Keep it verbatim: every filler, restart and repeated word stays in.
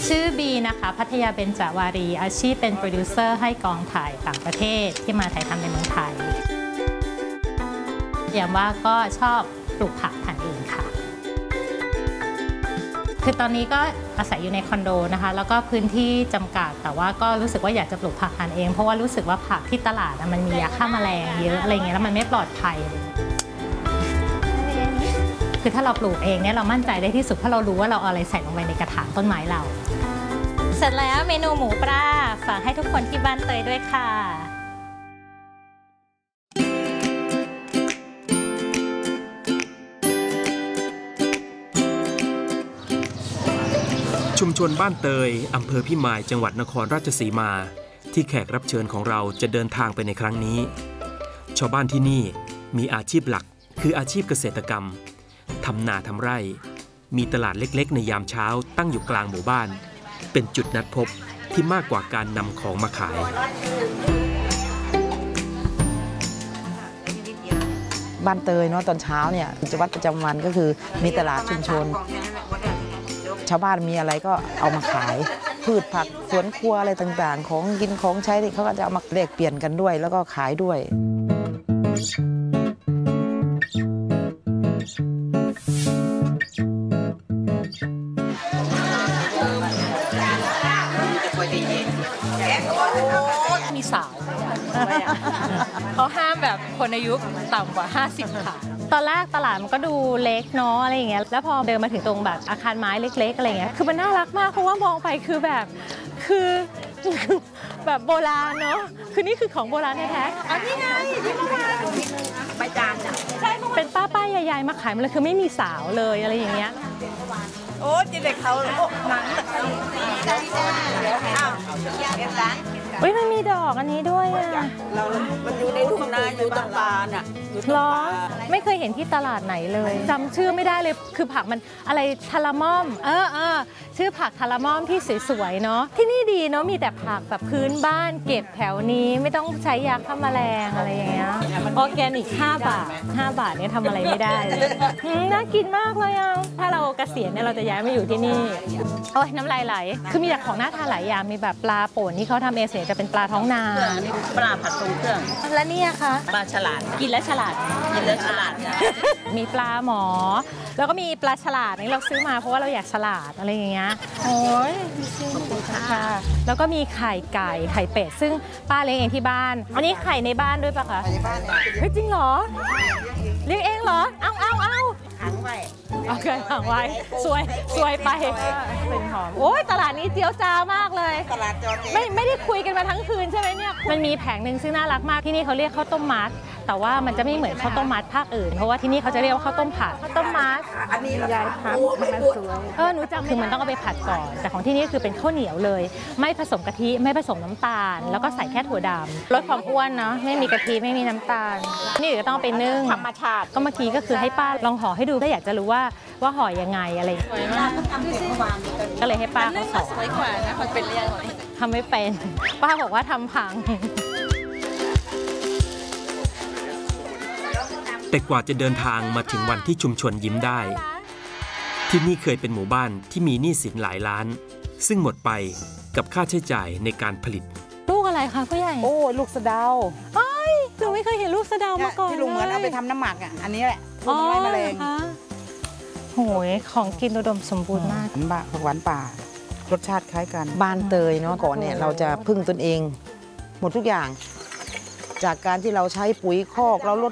ชื่อบีนะคะพัทยาเบญจวารีอาชีพเป็นโปรดิวเซอร์ให้กองถ่ายต่างประเทศที่มาถ่ายทำในเมืองไทยอย่างว่าก็ชอบปลูกผักทานเองค่ะคือตอนนี้ก็อาศัยอยู่ในคอนโดนะคะแล้วก็พื้นที่จำกัดแต่ว่าก็รู้สึกว่าอยากจะปลูกผักทานเองเพราะว่ารู้สึกว่าผักที่ตลาดมันมียาฆ่าแมลงเยอะอะไรเงี้ยแล้วมันไม่ปลอดภัยคือถ้าเราปลูกเองเนี่ยเรามั่นใจได้ที่สุดเพราะเรารู้ว่าเราเอาอะไรใส่ลงไปในกระถางต้นไม้เราเสร็จแล้วเมนูหมูปลาฝากให้ทุกคนที่บ้านเตยด้วยค่ะชุมชนบ้านเตยอำเภอพิมายจังหวัดนครราชสีมาที่แขกรับเชิญของเราจะเดินทางไปในครั้งนี้ชาวบ้านที่นี่มีอาชีพหลักคืออาชีพเกษตรกรรมทำนาทำไร่มีตลาดเล็กๆในยามเช้าตั้งอยู่กลางหมู่บ้านเป็นจุดนัดพบที่มากกว่าการนำของมาขายบ้านเตยเนาะตอนเช้าเนี่ยกิจวัตรประจำวันก็คือมีตลาดชุมชนชาวบ้านมีอะไรก็เอามาขายพืชผักสวนครัวอะไรต่างๆของกินของใช้ที่เขาก็จะเอามาแลกเปลี่ยนกันด้วยแล้วก็ขายด้วยมีสาวเขาห้ามแบบคนอายุต่ำกว่าห้าสิบค่ะตอนแรกตลาดมันก็ดูเล็กเนาะอะไรอย่างเงี้ยแล้วพอเดินมาถึงตรงแบบอาคารไม้เล็กๆอะไรเงี้ยคือมันน่ารักมากเพราะว่ามองไปคือแบบคือแบบโบราณเนาะคือนี่คือของโบราณแท้ๆอันนี้ไงที่เมื่อวานใบจานอ่ะใช่เป็นป้าป้ายายๆมาขายมันเลยคือไม่มีสาวเลยอะไรอย่างเงี้ยโอ้จีเด็กเขาโอ้หนังอ้าวเก็บร้านอุ้ยมันมีดอกอันนี้ด้วยอ่ะเรามันอยู่ในทุ่งนาอยู่ตรงปลาน่ะล้อไม่เคยเห็นที่ตลาดไหนเลยจำชื่อไม่ได้เลยคือผักมันอะไรทาราม่อมเออเออชื่อผักทาราม่อมที่สวยๆเนาะที่นี่ดีเนาะมีแต่ผักแบบพื้นบ้านเก็บแถวนี้ไม่ต้องใช้ยาฆ่าแมลงอะไรอย่างเงี้ยออร์แกนิกห้าบาทห้าบาทเนี่ยทำอะไรไม่ได้น่ากินมากเลยอ่ะถ้าเราเกษียณเนี่ยเราจะย้ายมาอยู่ที่นี่โอ้ยน้ำลายไหลคือมีแต่ของน่าทานหลายอย่างมีแบบปลาป่นที่เขาทำเองเสียจะเป็นปลาท้องนาปลาผัดทรงเครื่องและนี่คะปลาฉลาดกินแล้วฉลาดกินแล้วฉลาดมีปลาหมอแล้วก็มีปลาฉลาดนี่เราซื้อมาเพราะว่าเราอยากฉลาดอะไรอย่างเงี้ยโอ้ยค่ะแล้วก็มีไข่ไก่ไข่เป็ดซึ่งป้าเลี้ยงเองที่บ้านอันนี้ไข่ในบ้านด้วยปะคะในบ้านเฮ้ยจริงเหรอเลี้ยงเองเหรอเอาเอาเอาขังไว้โอเคขังไว้สวยสวยไปเป็นหอมโอ้ยตลาดนี้เจียวจ้ามากเลยตลาดจอไม่ไม่ได้คุยกันมาทั้งคืนใช่ไหมเนี่ยมันมีแผงหนึ่งซึ่งน่ารักมากที่นี่เขาเรียกข้าวต้มมัดแต่ว่ามันจะไม่เหมือนข้าวต้มมัดภาคอื่นเพราะว่าที่นี่เขาจะเรียกว่าข้าวต้มผัดข้าวต้มมัดอันนี้ยายครับมันสวยเออหนูจำคือมันต้องเอาไปผัดก่อนแต่ของที่นี่คือเป็นข้าวเหนียวเลยไม่ผสมกะทิไม่ผสมน้ำตาลแล้วก็ใส่แค่ถั่วดำลดความอ้วนเนาะไม่มีกะทิไม่มีน้ำตาลนี่เดี๋ยวต้องไปนึ่งธรรมชาติก็เมื่อกี้ก็คือให้ป้าลองห่อให้ดูถ้าอยากจะรู้ว่าว่าห่อยังไงอะไรก็เลยให้ป้าเขาสอนสวยกว่านะมันเป็นเรื่องทำไม่เป็นป้าบอกว่าทำพังแต่กว่าจะเดินทางมาถึงวันที่ชุมชนยิ้มได้ที่นี่เคยเป็นหมู่บ้านที่มีหนี้สินหลายล้านซึ่งหมดไปกับค่าใช้จ่ายในการผลิตลูกอะไรคะผู้ใหญ่โอ้ลูกสะเดาเอ้ยหนูไม่เคยเห็นลูกสะเดามาก่อนที่ลุงเหมือนเอาไปทำน้ำหมักอ่ะอันนี้แหละทำไล่แมลงโหยของกินอุดมสมบูรณ์มากผักหวานป่ารสชาติคล้ายกันบ้านเตยเนาะก่อนเนี่ยเราจะพึ่งตนเองหมดทุกอย่างจากการที่เราใช้ปุ๋ยคอกเราลด